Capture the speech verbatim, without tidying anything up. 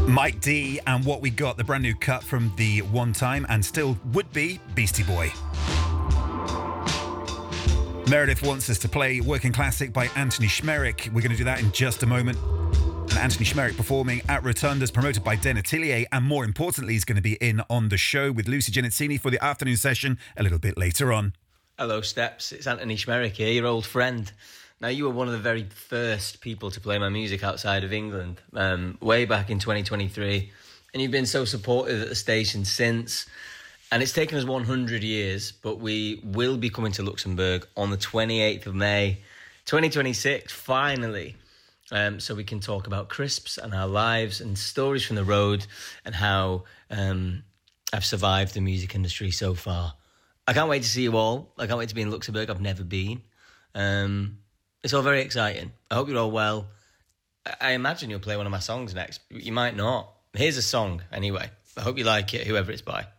Mike D and What We Got, the brand new cut from the one time and still would be Beastie Boy. Meredith wants us to play Working Classic by Anthony Schmerich. We're going to do that in just a moment. And Anthony Schmerich performing at Rotundas, promoted by Den Atelier, and more importantly, he's going to be in on the show with Lucy Genezzini for the afternoon session a little bit later on. Hello, Steps. It's Anthony Schmerich here, your old friend. Now, you were one of the very first people to play my music outside of England, um, way back in twenty twenty-three, and you've been so supportive at the station since. And it's taken us one hundred years, but we will be coming to Luxembourg on the twenty-eighth of May, twenty twenty-six, finally, um, so we can talk about crisps and our lives and stories from the road and how um, I've survived the music industry so far. I can't wait to see you all. I can't wait to be in Luxembourg. I've never been. Um... It's all very exciting. I hope you're all well. I imagine you'll play one of my songs next. You might not. Here's a song, anyway. I hope you like it, whoever it's by.